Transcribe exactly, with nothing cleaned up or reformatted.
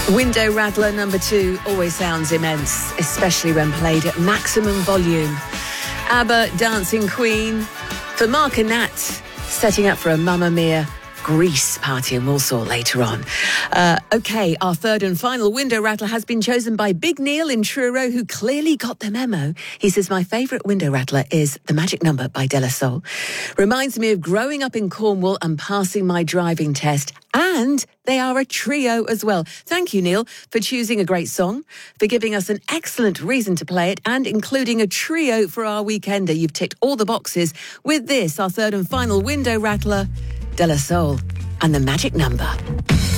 Window Rattler number two always sounds immense, especially when played at maximum volume. ABBA, Dancing Queen, for Mark and Nat, setting up for a Mamma Mia Grease party in Walsall later on. Uh, OK, our third and final window rattler has been chosen by Big Neil in Truro, who clearly got the memo. He says, my favourite window rattler is The Magic Number by De La Soul. Reminds me of growing up in Cornwall and passing my driving test. And they are a trio as well. Thank you, Neil, for choosing a great song, for giving us an excellent reason to play it, and including a trio for our weekender. You've ticked all the boxes with this, our third and final window rattler, De La Soul and The Magic Number.